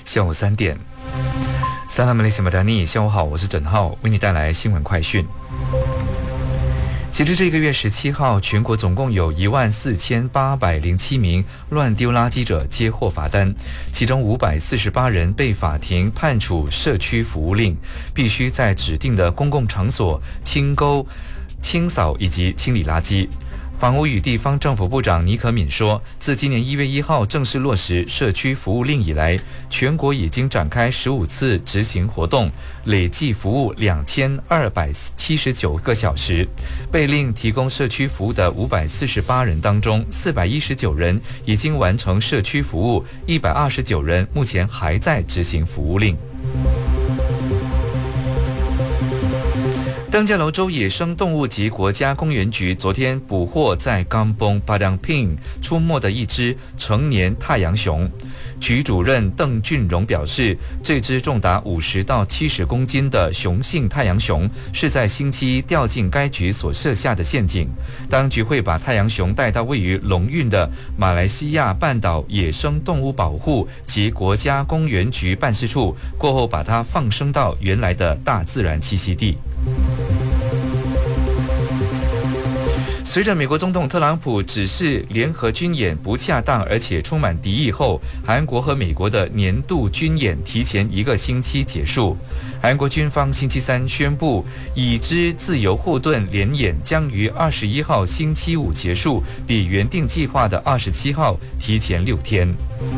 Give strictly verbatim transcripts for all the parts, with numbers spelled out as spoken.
下午三点。萨拉马雷西马达尼，下午好，我是整浩，为你带来新闻快讯。截至这个月十七号，全国总共有一万四千八百零七名乱丢垃圾者接获罚单，其中五百四十八人被法庭判处社区服务令，必须在指定的公共场所清沟、清扫以及清理垃圾。房屋与地方政府部长倪可敏说，自今年一月一号正式落实社区服务令以来，全国已经展开十五次执行活动，累计服务两千二百七十九个小时。被令提供社区服务的五百四十八人当中，四百一十九人已经完成社区服务，一百二十九人目前还在执行服务令。登嘉楼州野生动物及国家公园局昨天捕获在冈崩巴当坪出没的一只成年太阳熊。局主任邓俊荣表示，这只重达五十到七十公斤的雄性太阳熊是在星期一掉进该局所设下的陷阱。当局会把太阳熊带到位于龙运的马来西亚半岛野生动物保护及国家公园局办事处，过后把它放生到原来的大自然栖息地。随着美国总统特朗普指示联合军演不恰当而且充满敌意后，韩国和美国的年度军演提前一个星期结束。韩国军方星期三宣布，已知自由护盾联演将于二十一号星期五结束，比原定计划的二十七号提前六天。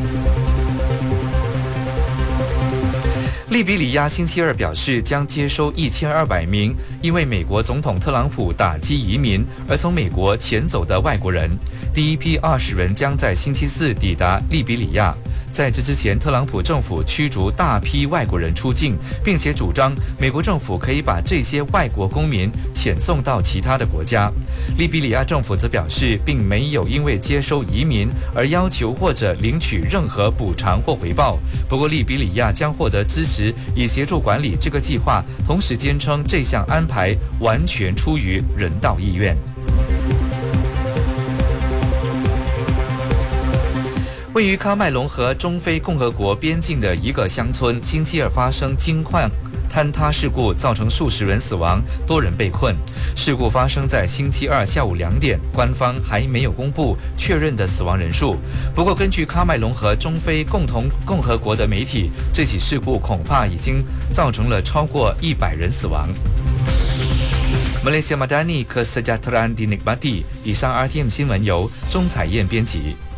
利比里亚星期二表示，将接收一千二百名因为美国总统特朗普打击移民而从美国潜走的外国人。第一批二十人将在星期四抵达利比里亚。在这之前，特朗普政府驱逐大批外国人出境，并且主张美国政府可以把这些外国公民遣送到其他的国家。利比里亚政府则表示，并没有因为接收移民而要求或者领取任何补偿或回报。不过，利比里亚将获得支持以协助管理这个计划，同时坚称这项安排完全出于人道意愿。位于喀麦隆和中非共和国边境的一个乡村，星期二发生金矿坍塌事故，造成数十人死亡，多人被困。事故发生在星期二下午两点，官方还没有公布确认的死亡人数。不过，根据喀麦隆和中非共同共和国的媒体，这起事故恐怕已经造成了超过一百人死亡。Malaysia Madani Kesejahteraan Dinikmati。以上 R T M 新闻由钟彩燕编辑。